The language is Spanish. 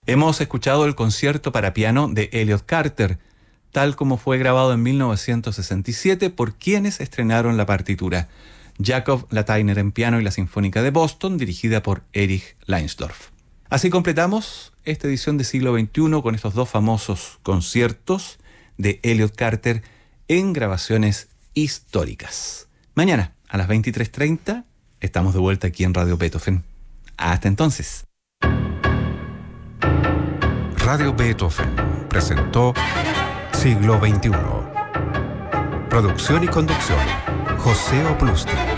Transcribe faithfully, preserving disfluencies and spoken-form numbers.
Hemos escuchado el concierto para piano de Elliott Carter, tal como fue grabado en mil novecientos sesenta y siete por quienes estrenaron la partitura: Jacob Latainer en piano y la Sinfónica de Boston, dirigida por Erich Leinsdorf. Así completamos esta edición de Siglo veintiuno con estos dos famosos conciertos de Elliott Carter en grabaciones históricas. Mañana a las veintitrés treinta estamos de vuelta aquí en Radio Beethoven. Hasta entonces. Radio Beethoven presentó Siglo veintiuno. Producción y conducción, José Oplusti.